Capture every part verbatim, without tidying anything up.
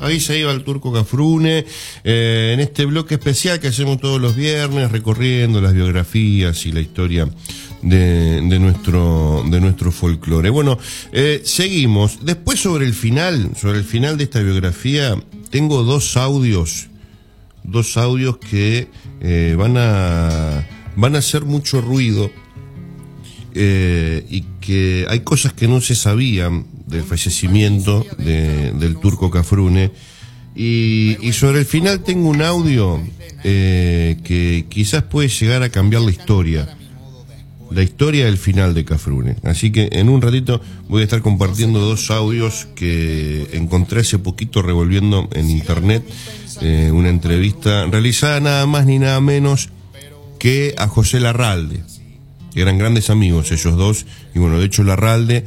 ahí se iba el Turco Cafrune, eh, en este bloque especial que hacemos todos los viernes, recorriendo las biografías y la historia de, de nuestro de nuestro folclore. Bueno, eh, seguimos. Después sobre el final, sobre el final de esta biografía, tengo dos audios, dos audios que eh, van a van a hacer mucho ruido. Eh, y que hay cosas que no se sabían del fallecimiento de, del Turco Cafrune, y, y sobre el final tengo un audio eh, que quizás puede llegar a cambiar la historia, la historia del final de Cafrune. Así que en un ratito voy a estar compartiendo dos audios que encontré hace poquito revolviendo en internet, eh, una entrevista realizada nada más ni nada menos que a José Larralde. Eran grandes amigos ellos dos, y bueno, de hecho Larralde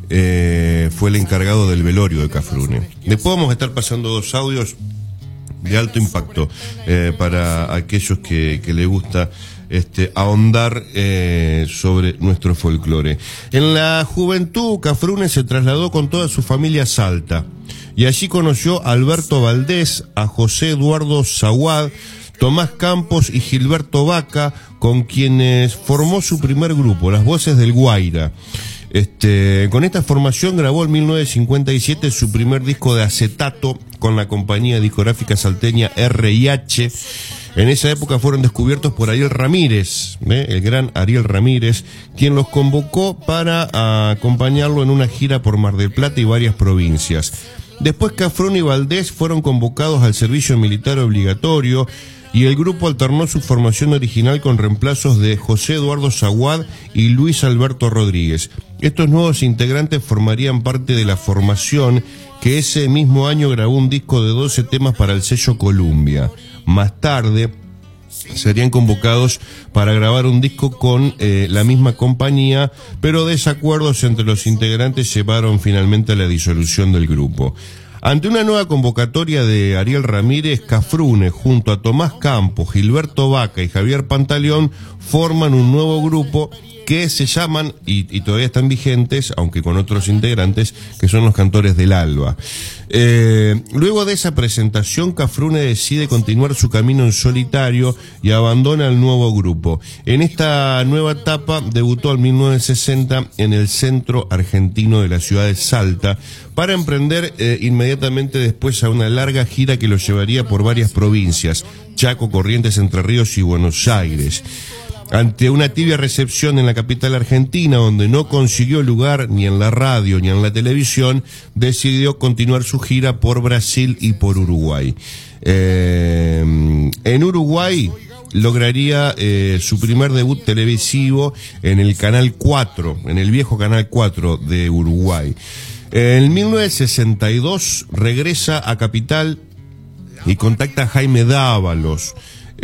eh, fue el encargado del velorio de Cafrune. Después vamos a estar pasando dos audios de alto impacto eh, para aquellos que, que les gusta este, ahondar eh, sobre nuestro folclore. En la juventud, Cafrune se trasladó con toda su familia a Salta, y allí conoció a Alberto Valdés, a José Eduardo Zaguad, Tomás Campos y Gilberto Vaca, con quienes formó su primer grupo, Las Voces del Guaira. Este, con esta formación grabó en mil novecientos cincuenta y siete su primer disco de acetato con la compañía discográfica salteña R y H. En esa época fueron descubiertos por Ariel Ramírez, ¿eh? el gran Ariel Ramírez, quien los convocó para acompañarlo en una gira por Mar del Plata y varias provincias. Después Cafrune y Valdés fueron convocados al servicio militar obligatorio, y el grupo alternó su formación original con reemplazos de José Eduardo Zaguad y Luis Alberto Rodríguez. Estos nuevos integrantes formarían parte de la formación que ese mismo año grabó un disco de doce temas para el sello Columbia. Más tarde serían convocados para grabar un disco con eh, la misma compañía, pero desacuerdos entre los integrantes llevaron finalmente a la disolución del grupo. Ante una nueva convocatoria de Ariel Ramírez, Cafrune, junto a Tomás Campos, Gilberto Vaca y Javier Pantaleón, forman un nuevo grupo que se llaman, y, y todavía están vigentes, aunque con otros integrantes, que son los Cantores del Alba. Eh, luego de esa presentación, Cafrune decide continuar su camino en solitario y abandona el nuevo grupo. En esta nueva etapa debutó en mil novecientos sesenta en el centro argentino de la ciudad de Salta, para emprender eh, inmediatamente después a una larga gira que lo llevaría por varias provincias: Chaco, Corrientes, Entre Ríos y Buenos Aires. Ante una tibia recepción en la capital argentina, donde no consiguió lugar ni en la radio ni en la televisión, decidió continuar su gira por Brasil y por Uruguay. Eh, en Uruguay lograría eh, su primer debut televisivo en el Canal cuatro, en el viejo Canal cuatro de Uruguay. En mil novecientos sesenta y dos regresa a Capital y contacta a Jaime Dávalos,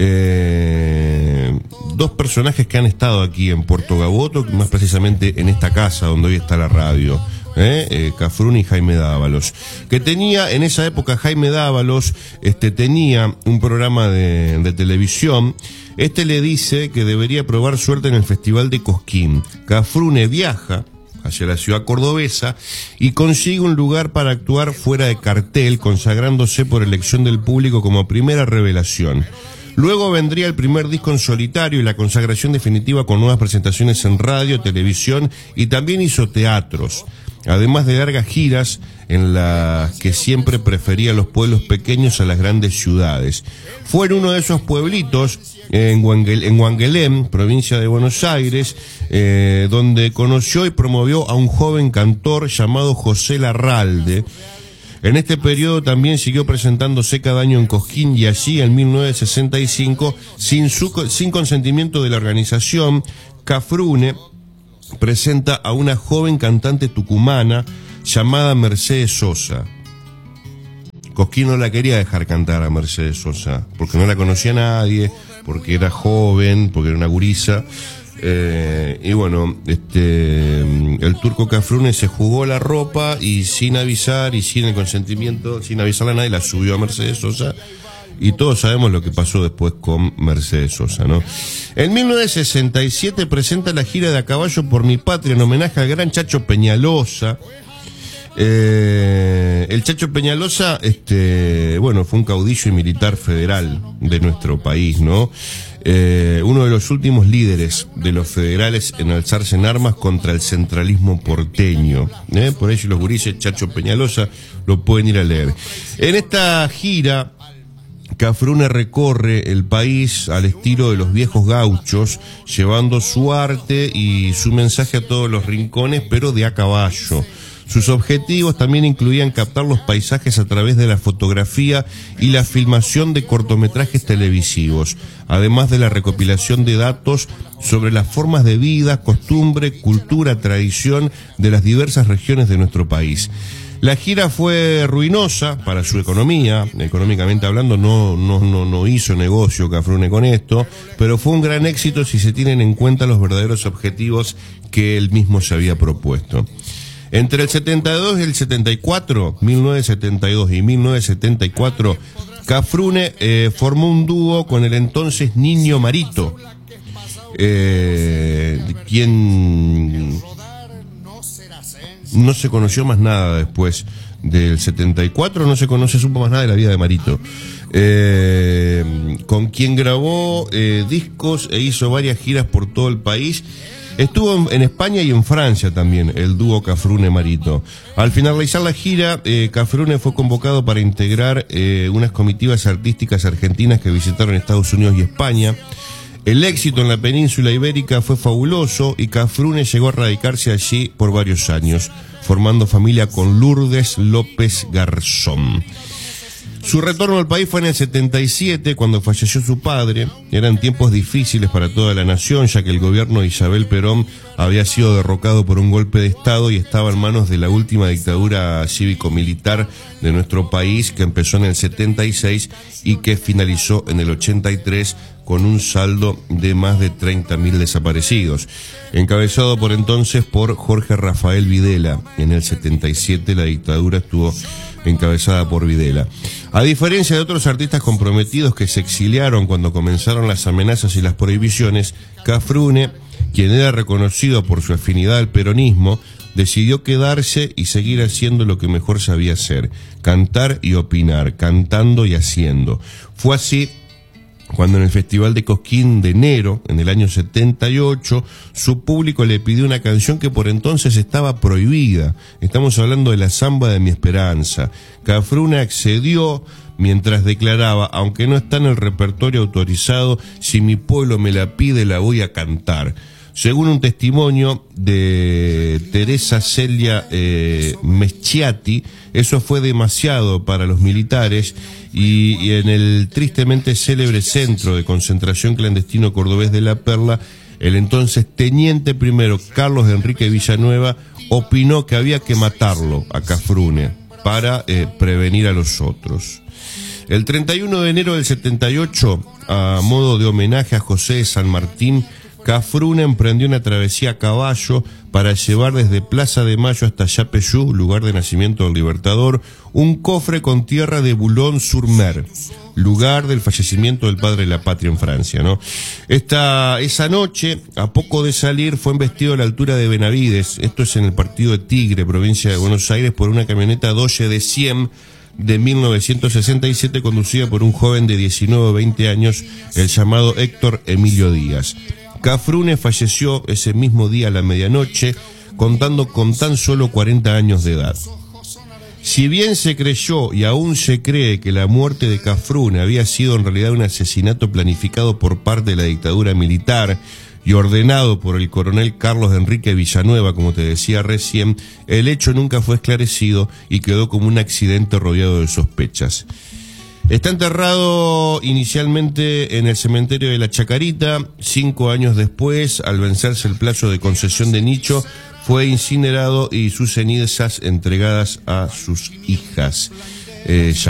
eh, dos personajes que han estado aquí en Puerto Gaboto, más precisamente en esta casa donde hoy está la radio, eh, eh, Cafrune y Jaime Dávalos, que tenía en esa época Jaime Dávalos, este, tenía un programa de, de televisión. Este le dice que debería probar suerte en el Festival de Cosquín. Cafrune viaja hacia la ciudad cordobesa y consigue un lugar para actuar fuera de cartel, consagrándose por elección del público como primera revelación. Luego vendría el primer disco en solitario y la consagración definitiva con nuevas presentaciones en radio, televisión, y también hizo teatros, además de largas giras en las que siempre prefería los pueblos pequeños a las grandes ciudades. Fue en uno de esos pueblitos, en, Huanguel, en Huanguelén, provincia de Buenos Aires, eh, donde conoció y promovió a un joven cantor llamado José Larralde. En este periodo también siguió presentándose cada año en Cosquín, y allí en mil novecientos sesenta y cinco, sin, su, sin consentimiento de la organización, Cafrune presenta a una joven cantante tucumana llamada Mercedes Sosa. Cosquín no la quería dejar cantar a Mercedes Sosa, porque no la conocía nadie, porque era joven, porque era una gurisa. Eh, y bueno, este, el Turco Cafrune se jugó la ropa y sin avisar y sin el consentimiento, sin avisarle a nadie, la subió a Mercedes Sosa. Y todos sabemos lo que pasó después con Mercedes Sosa, ¿no? En mil novecientos sesenta y siete presenta la gira de A Caballo por mi Patria en homenaje al gran Chacho Peñalosa. Eh, el Chacho Peñalosa, este, bueno, fue un caudillo y militar federal de nuestro país, ¿no? Eh, uno de los últimos líderes de los federales en alzarse en armas contra el centralismo porteño, ¿eh? Por eso los gurises, Chacho Peñalosa, lo pueden ir a leer. En esta gira, Cafrune recorre el país al estilo de los viejos gauchos, llevando su arte y su mensaje a todos los rincones, pero de a caballo. Sus objetivos también incluían captar los paisajes a través de la fotografía y la filmación de cortometrajes televisivos, además de la recopilación de datos sobre las formas de vida, costumbre, cultura, tradición de las diversas regiones de nuestro país. La gira fue ruinosa para su economía, económicamente hablando no, no, no, no hizo negocio Cafrune con esto, pero fue un gran éxito si se tienen en cuenta los verdaderos objetivos que él mismo se había propuesto. Entre el setenta y dos y el setenta y cuatro, mil novecientos setenta y dos y mil novecientos setenta y cuatro, Cafrune eh, formó un dúo con el entonces Niño Marito, eh, quien no se conoció más nada después del setenta y cuatro, no se conoce, supo más nada de la vida de Marito, eh, con quien grabó eh, discos e hizo varias giras por todo el país. Estuvo en España y en Francia también, el dúo Cafrune-Marito. Al finalizar la gira, eh, Cafrune fue convocado para integrar eh, unas comitivas artísticas argentinas que visitaron Estados Unidos y España. El éxito en la península ibérica fue fabuloso y Cafrune llegó a radicarse allí por varios años, formando familia con Lourdes López Garzón. Su retorno al país fue en el setenta y siete, cuando falleció su padre. Eran tiempos difíciles para toda la nación, ya que el gobierno de Isabel Perón había sido derrocado por un golpe de Estado y estaba en manos de la última dictadura cívico-militar de nuestro país, que empezó en el setenta y seis y que finalizó en el ochenta y tres con un saldo de más de treinta mil desaparecidos. Encabezado por entonces por Jorge Rafael Videla. En el setenta y siete la dictadura estuvo encabezada por Videla. A diferencia de otros artistas comprometidos que se exiliaron cuando comenzaron las amenazas y las prohibiciones, Cafrune, quien era reconocido por su afinidad al peronismo, decidió quedarse y seguir haciendo lo que mejor sabía hacer: cantar y opinar, cantando y haciendo. Fue así cuando en el Festival de Cosquín de enero, en el año setenta y ocho, su público le pidió una canción que por entonces estaba prohibida. Estamos hablando de La Zamba de mi Esperanza. Cafrune accedió mientras declaraba: aunque no está en el repertorio autorizado, si mi pueblo me la pide, la voy a cantar. Según un testimonio de Teresa Celia eh, Meschiati, eso fue demasiado para los militares y, y en el tristemente célebre centro de concentración clandestino cordobés de La Perla, el entonces teniente primero Carlos Enrique Villanueva opinó que había que matarlo a Cafrune para eh, prevenir a los otros. El treinta y uno de enero del setenta y ocho, a modo de homenaje a José de San Martín, Cafrune emprendió una travesía a caballo para llevar desde Plaza de Mayo hasta Yapeyú, lugar de nacimiento del Libertador, un cofre con tierra de Boulogne-sur-Mer, lugar del fallecimiento del padre de la patria en Francia, ¿no? Esta, esa noche, a poco de salir, fue embestido a la altura de Benavides, esto es en el partido de Tigre, provincia de Buenos Aires, por una camioneta Dodge de cien de mil novecientos sesenta y siete, conducida por un joven de diecinueve o veinte años, el llamado Héctor Emilio Díaz. Cafrune falleció ese mismo día a la medianoche, contando con tan solo cuarenta años de edad. Si bien se creyó y aún se cree que la muerte de Cafrune había sido en realidad un asesinato planificado por parte de la dictadura militar y ordenado por el coronel Carlos Enrique Villanueva, como te decía recién, el hecho nunca fue esclarecido y quedó como un accidente rodeado de sospechas. Está enterrado inicialmente en el cementerio de la Chacarita. Cinco años después, al vencerse el plazo de concesión de nicho, fue incinerado y sus cenizas entregadas a sus hijas. Eh,